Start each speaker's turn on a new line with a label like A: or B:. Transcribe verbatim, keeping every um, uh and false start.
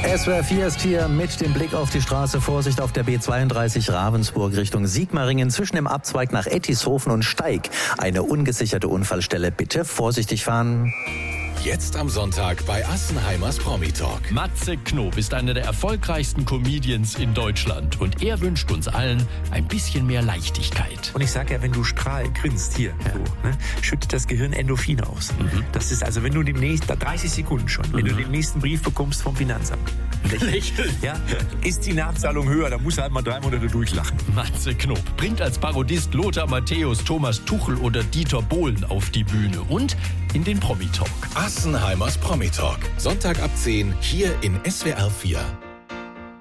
A: S W R vier ist hier mit dem Blick auf die Straße. Vorsicht auf der B zweiunddreißig Ravensburg Richtung Sigmaringen zwischen dem Abzweig nach Ettishofen und Steig. Eine ungesicherte Unfallstelle. Bitte vorsichtig fahren.
B: Jetzt am Sonntag bei Assenheimers Promi-Talk.
C: Matze Knob ist einer der erfolgreichsten Comedians in Deutschland. Und er wünscht uns allen ein bisschen mehr Leichtigkeit.
D: Und ich sage ja, wenn du strahlend grinst, hier, ja. so, ne, schüttet das Gehirn Endorphine aus. Mhm. Das ist also, wenn du demnächst, da dreißig Sekunden schon, mhm. wenn du den nächsten Brief bekommst vom Finanzamt, lächeln, ja, ist die Nachzahlung höher, dann musst du halt mal drei Monate durchlachen.
C: Matze Knob bringt als Parodist Lothar Matthäus, Thomas Tuchel oder Dieter Bohlen auf die Bühne und in den Promi-Talk.
B: Assenheimers Promi-Talk. Sonntag ab zehn hier in S W R vier.